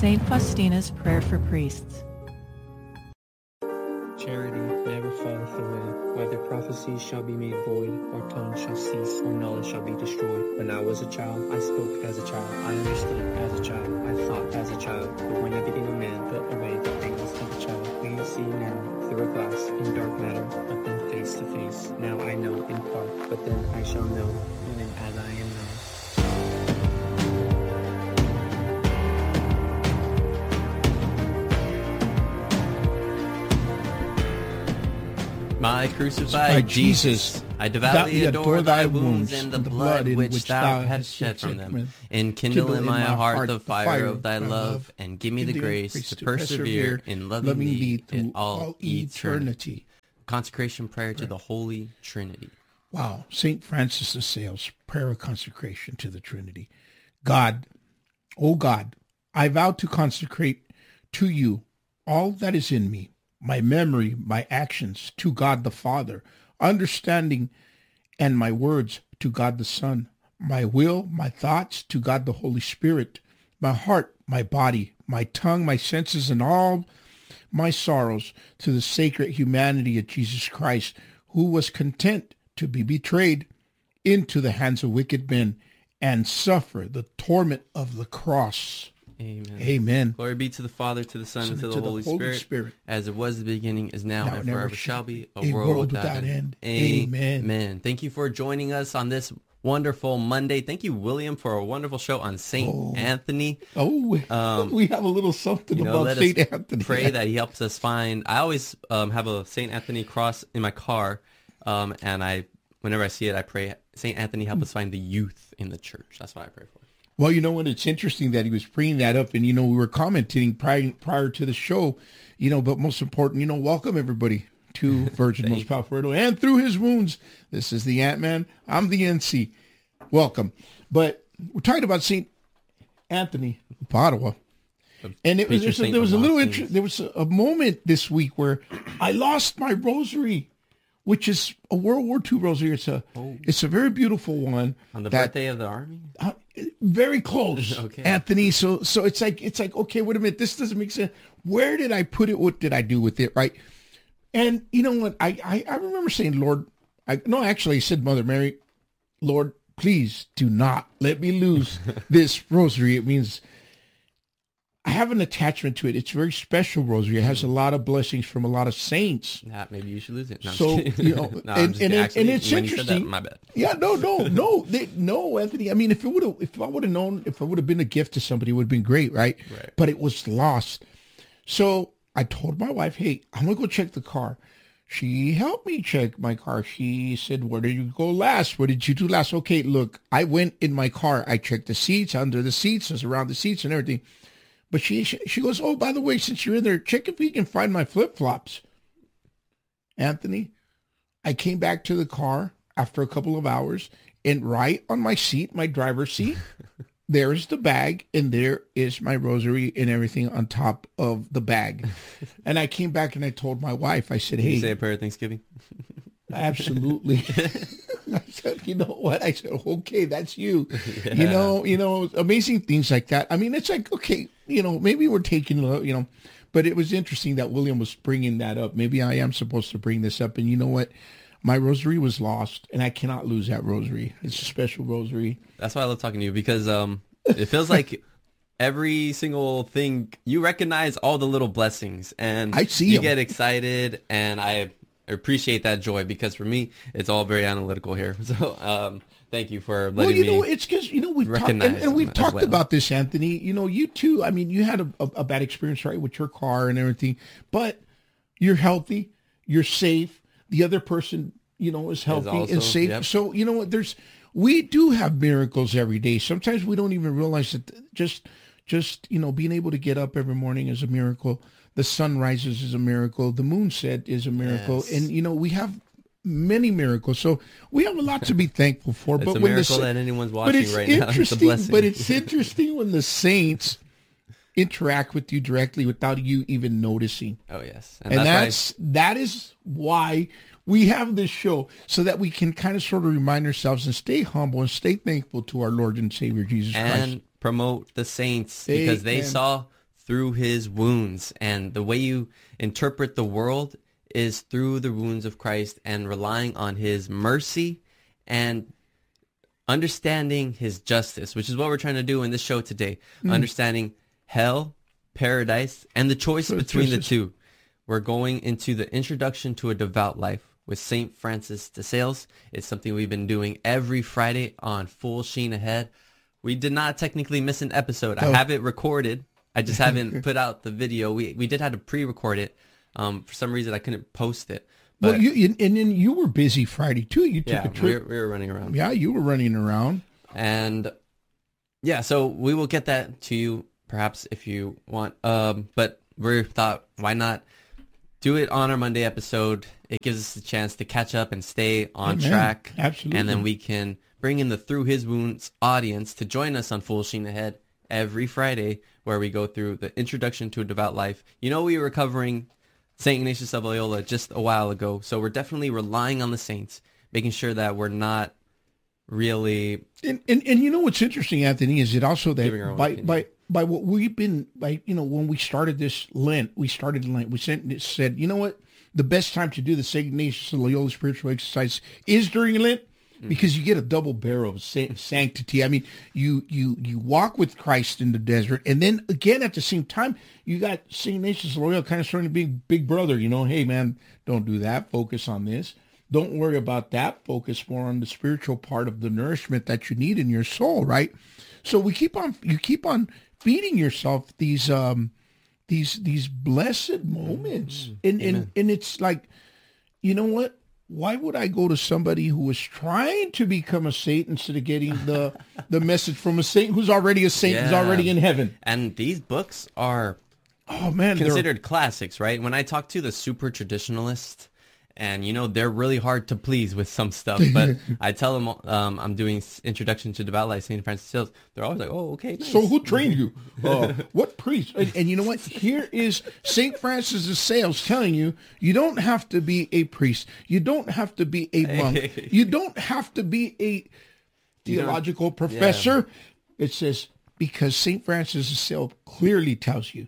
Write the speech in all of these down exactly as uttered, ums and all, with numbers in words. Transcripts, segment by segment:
Saint Faustina's Prayer for Priests. Charity never falleth away, whether prophecies shall be made void, or tongues shall cease, or knowledge shall be destroyed. When I was a child, I spoke as a child, I understood as a child, I thought as a child, but when I became a man, put away the things of a child. We see now through a glass, in dark matter, but then face to face. Now I know in part, but then I shall know, even as I am known. My crucified Jesus, I devoutly adore thy wounds and the blood which thou hast shed from them. Enkindle in my heart the fire of thy love, and give me the grace to persevere in loving thee in all eternity. Consecration prayer to the Holy Trinity. Wow. Saint Francis of Sales, prayer of consecration to the Trinity. God, O God, I vow to consecrate to you all that is in me, my memory, my actions to God the Father, understanding and my words to God the Son, my will, my thoughts to God the Holy Spirit, my heart, my body, my tongue, my senses, and all my sorrows to the sacred humanity of Jesus Christ, who was content to be betrayed into the hands of wicked men and suffer the torment of the cross. Amen. Amen. Glory be to the Father, to the Son, and to, to the, the Holy, Holy Spirit, Spirit, as it was in the beginning, is now, now and forever shall be, a, a world, world without, without end. end. Amen. Amen. Thank you for joining us on this wonderful Monday. Thank you, William, for a wonderful show on Saint Oh. Anthony. Oh, Um, we have a little something You know, about let Saint us Anthony. pray that he helps us find. I always um, have a Saint Anthony cross in my car, um, and I, whenever I see it, I pray, Saint Anthony, help us find the youth in the church. That's what I pray for. Well, you know what? It's interesting that he was bringing that up, and you know we were commenting prior prior to the show, you know. But most important, you know, welcome everybody to Virgin Most Powerful Radio, and through His wounds, this is the Ant-Man. I'm the N C. Welcome. But we're talking about Saint Anthony of Padua, and it was there's a, there was a little inter- there was a, a moment this week where I lost my rosary, which is a World War Two rosary. It's a Oh. it's a very beautiful one. On the that- birthday of the army? uh, very close, Okay. Anthony. So, so it's like it's like okay, wait a minute, this doesn't make sense. Where did I put it? What did I do with it? Right? And you know what? I I, I remember saying, Lord, I no, actually, I said, Mother Mary, Lord, please do not let me lose this rosary. It means I have an attachment to it. It's a very special rosary. It has a lot of blessings from a lot of saints. Nah, maybe you should lose it. No, I'm So, just kidding. you know, No, I'm and- just and kidding. it- Actually, and it's when you said that, interesting. my bad. Yeah, no, no, no, they, no, Anthony. I mean, if it would have, if I would have known, if it would have been a gift to somebody, it would have been great, right? Right. But it was lost. So I told my wife, hey, I'm going to go check the car. She helped me check my car. She said, where did you go last? What did you do last? Okay, look, I went in my car. I checked the seats, under the seats, I was around the seats and everything. But she, she she goes, oh, by the way, since you're in there, check if you can find my flip-flops. Anthony, I came back to the car after a couple of hours, and right on my seat, my driver's seat, there's the bag, and there is my rosary and everything on top of the bag. And I came back and I told my wife, I said, Did hey, you say a prayer at Thanksgiving? absolutely. I said, you know what? I said, okay, that's you. Yeah. You know, you know, amazing things like that. I mean, it's like, okay, you know, maybe we're taking, you know, but it was interesting that William was bringing that up. Maybe I am supposed to bring this up. And you know what? My rosary was lost, and I cannot lose that rosary. It's a special rosary. That's why I love talking to you, because um, it feels like every single thing, you recognize all the little blessings, and I see you 'em. get excited, and I appreciate that joy, because for me, it's all very analytical here. So um, thank you for letting Well, you me know, it's because, you know, we've talked, and, recognize and we've them as talked well. about this, Anthony. You know, you too, I mean, you had a, a, a bad experience, right, with your car and everything, but you're healthy, you're safe. The other person, you know, is healthy also, and safe. yep. So, you know what, there's, we do have miracles every day. Sometimes we don't even realize that just, just, you know, being able to get up every morning is a miracle. The sun rises is a miracle. The moon set is a miracle. Yes. And, you know, we have many miracles. So we have a lot to be thankful for. It's but a when miracle the, that anyone's but watching it's right now. It's a interesting, blessing. but it's interesting when the saints interact with you directly without you even noticing. Oh, yes. And, that's, that is why we have this show, so that we can kind of sort of remind ourselves and stay humble and stay thankful to our Lord and Savior Jesus and Christ. promote the saints, because they Amen. saw through his wounds. And the way you interpret the world is through the wounds of Christ and relying on his mercy and understanding his justice, which is what we're trying to do in this show today. Mm. Understanding hell, paradise, and the choice so between the two. We're going into the introduction to a devout life with Saint Francis de Sales. It's something we've been doing every Friday on Full Sheen Ahead. We did not technically miss an episode. Oh. I have it recorded. I just haven't put out the video. We we did have to pre-record it. Um, for some reason, I couldn't post it. But, well, you and then you were busy Friday too. You took yeah, a trip. We were, we were running around. Yeah, you were running around. And yeah, so we will get that to you perhaps if you want. Um, but we thought, why not do it on our Monday episode? It gives us a chance to catch up and stay on Amen. track. Absolutely. And then we can bring in the Through His Wounds audience to join us on Full Sheen Ahead every Friday, where we go through the introduction to a devout life. You know, we were covering Saint Ignatius of Loyola just a while ago, so we're definitely relying on the saints, making sure that we're not really... And and, and you know what's interesting, Anthony, is it also that by, by by what we've been, by you know, when we started this Lent, we started Lent, we sent, said, you know what, the best time to do the Saint Ignatius of Loyola spiritual exercise is during Lent, because you get a double barrel of sanctity. I mean, you you you walk with Christ in the desert, and then again at the same time, you got Saint Ignatius of Loyola kind of starting to be big brother. You know, hey man, don't do that. Focus on this. Don't worry about that. Focus more on the spiritual part of the nourishment that you need in your soul, right? So we keep on, you keep on feeding yourself these um these these blessed moments, mm-hmm. and and and it's like, you know what? Why would I go to somebody who is trying to become a saint instead of getting the the message from a saint who's already a saint, yeah. who's already in heaven? And these books are oh man considered classics, right? When I talk to the super traditionalists, and you know they're really hard to please with some stuff, but I tell them um, I'm doing Introduction to Devout Life, Saint Francis de Sales. They're always like, "Oh, okay." Nice. So who trained you? Uh, what priest? And, and you know what? Here is Saint Francis de Sales telling you: you don't have to be a priest. You don't have to be a monk. You don't have to be a theological professor. Yeah. It says because Saint Francis de Sales clearly tells you,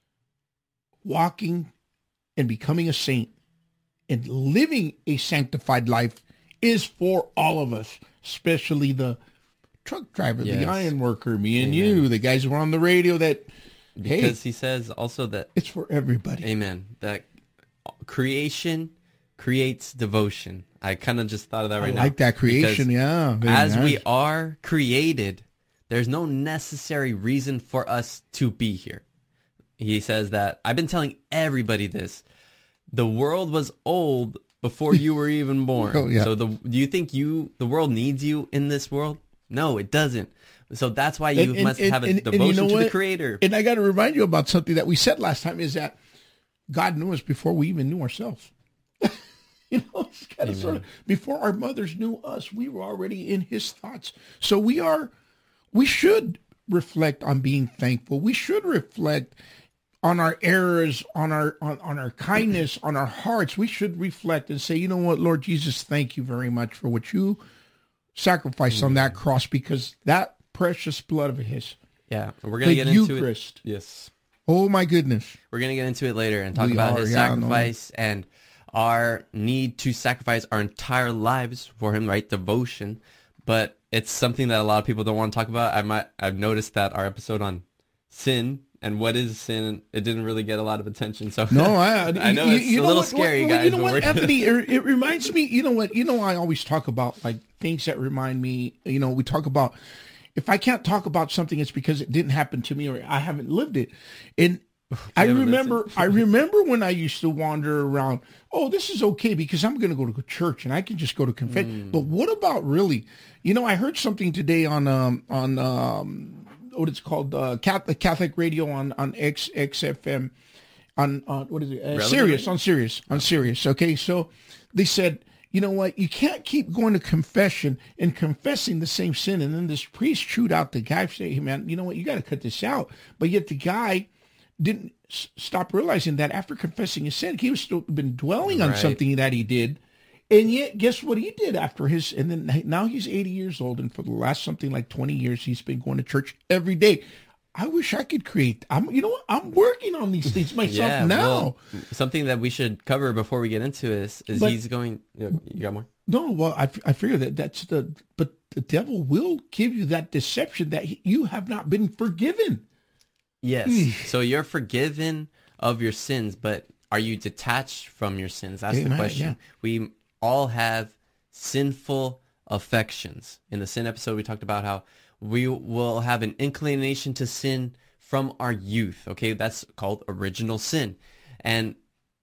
walking and becoming a saint and living a sanctified life is for all of us, especially the truck driver, yes. the iron worker, me and Amen. you, the guys who are on the radio that, because hey, he says also that it's for everybody. Amen. That creation creates devotion. I kind of just thought of that right I now. I like that creation, yeah. As nice. we are created, there's no necessary reason for us to be here. He says that, I've been telling everybody this, the world was old before you were even born. Oh, yeah. So the, do you think you the world needs you in this world? No, it doesn't. So that's why you and, must and, have a and, devotion and you know to what? the Creator. And I got to remind you about something that we said last time, is that God knew us before we even knew ourselves. You know, it's kind of sort of, before our mothers knew us, we were already in his thoughts. So we are, we should reflect on being thankful. We should reflect on our errors, on our on, on our kindness, on our hearts. We should reflect and say, you know what, Lord Jesus, thank you very much for what you sacrificed mm-hmm. on that cross, because that precious blood of his. Yeah, we're going to get into Eucharist, it. Yes. Oh, my goodness. We're going to get into it later and talk we about are, his yeah, sacrifice no. and our need to sacrifice our entire lives for him, right? Devotion. But it's something that a lot of people don't want to talk about. I might, I've noticed that our episode on sin and what is sin, it didn't really get a lot of attention. So no, I, I know you, it's you a know little what, scary, what, guys. You know what, Anthony? It, it reminds me. You know what? You know, I always talk about like things that remind me. You know, we talk about if I can't talk about something, it's because it didn't happen to me or I haven't lived it. And I remember, I remember when I used to wander around. Oh, this is okay because I'm going to go to church and I can just go to confession. Mm. But what about really? You know, I heard something today on um on um. what it's called, uh, Catholic, Catholic radio on, on X, X F M, on, on what is it? Uh, Sirius, on Sirius, on Sirius. Okay. So they said, you know what? You can't keep going to confession and confessing the same sin. And then this priest chewed out the guy, say, hey man, you know what? You got to cut this out. But yet the guy didn't s- stop realizing that after confessing his sin, he was still been dwelling on right. something that he did. And yet, guess what he did after his, and then now he's eighty years old, and for the last something like twenty years, he's been going to church every day. I wish I could create. I'm, you know what? I'm working on these things myself yeah, now. Well, something that we should cover before we get into this is but, he's going. You got more? No, well, I, I figure that that's the. But the devil will give you that deception that he, you have not been forgiven. Yes. So you're forgiven of your sins, but are you detached from your sins? That's Amen, the question. Yeah. We all have sinful affections. In the sin episode, we talked about how we will have an inclination to sin from our youth. Okay, that's called original sin. And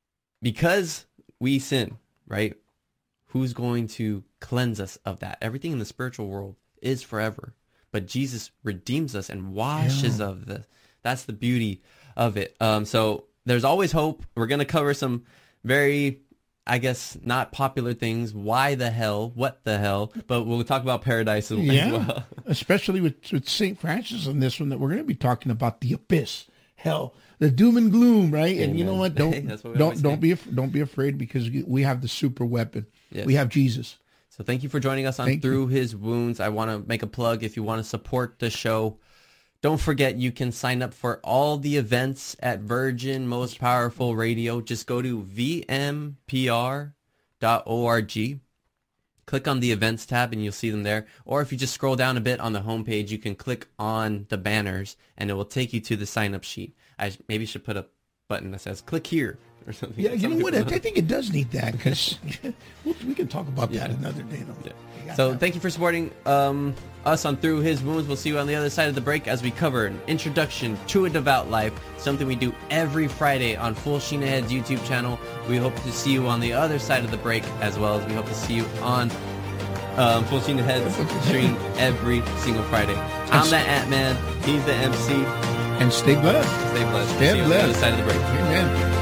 because we sin, right, who's going to cleanse us of that? Everything in the spiritual world is forever. But Jesus redeems us and washes yeah. of this. That's the beauty of it. Um, so there's always hope. We're going to cover some very, I guess, not popular things. Why the hell? What the hell? But we'll talk about paradise as yeah, well. Especially with, with Saint Francis on this one, that we're going to be talking about the abyss, hell, the doom and gloom, right? Amen. And you know what? Don't what don't don't be don't be afraid, because we have the super weapon. Yes. We have Jesus. So thank you for joining us on thank Through you. His Wounds. I want to make a plug. If you want to support the show, don't forget you can sign up for all the events at Virgin Most Powerful Radio. Just go to v m p r dot org. Click on the events tab and you'll see them there. Or if you just scroll down a bit on the homepage, you can click on the banners and it will take you to the sign-up sheet. I maybe should put a button that says click here or something. Yeah, you know what? I think it does need that, because we can talk about that yeah. another day. Yeah. So thank you for supporting um, us on Through His Wounds. We'll see you on the other side of the break as we cover an introduction to a devout life, something we do every Friday on Full Sheen Ahead's YouTube channel. We hope to see you on the other side of the break, as well as we hope to see you on um, Full Sheen Ahead's stream every single Friday. I'm the Ant-Man. He's the M C. And stay blessed. Stay blessed. Stay we'll see blessed. You on the other side of the break. Amen.